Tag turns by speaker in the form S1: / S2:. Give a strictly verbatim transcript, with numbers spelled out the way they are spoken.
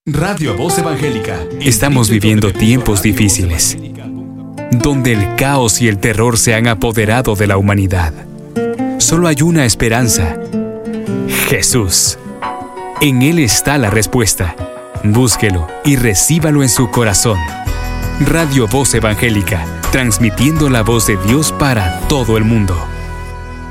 S1: Radio Voz Evangélica.
S2: Estamos viviendo tiempos difíciles, donde el caos y el terror se han apoderado de la humanidad. Solo hay una esperanza: Jesús. En Él está la respuesta. Búsquelo y recíbalo en su corazón. Radio Voz Evangélica, transmitiendo la voz de Dios para todo el mundo.